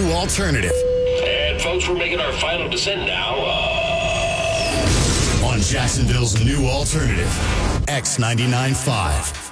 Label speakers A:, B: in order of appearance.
A: alternative.
B: And folks, we're making our final descent now.
A: On Jacksonville's new alternative, X99.5.